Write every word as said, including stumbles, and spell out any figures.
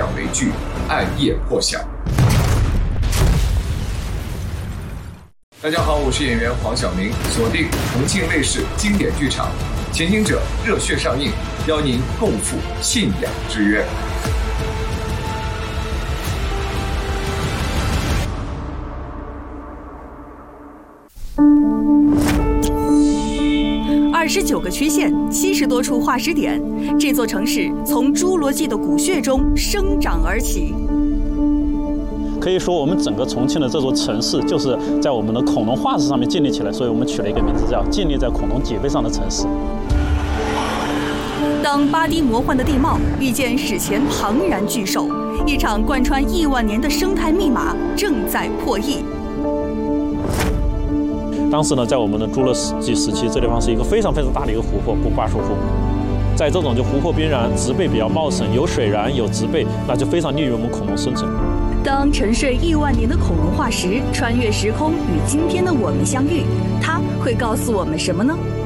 两为据，暗夜破晓。大家好，我是演员黄晓明，锁定重庆卫视经典剧场，《潜行者》热血上映，邀您共赴信仰之约。 二十九个区县，七十多处化石点，这座城市从侏罗纪的骨血中生长而起。 可以说，我们整个重庆的这座城市就是在我们的恐龙化石上面建立起来，所以我们取了一个名字叫“建立在恐龙脊背上的城市”。 当巴迪魔幻的地貌遇见史前庞然巨兽，一场贯穿亿万年的生态密码正在破译。 当时呢，在我们的侏罗纪时期，这地方是一个非常非常大的一个湖泊——古巴蜀湖。在这种就湖泊边缘，植被比较茂盛，有水源，有植被，那就非常利于我们恐龙生存。 当沉睡亿万年的恐龙化石穿越时空与今天的我们相遇，它会告诉我们什么呢？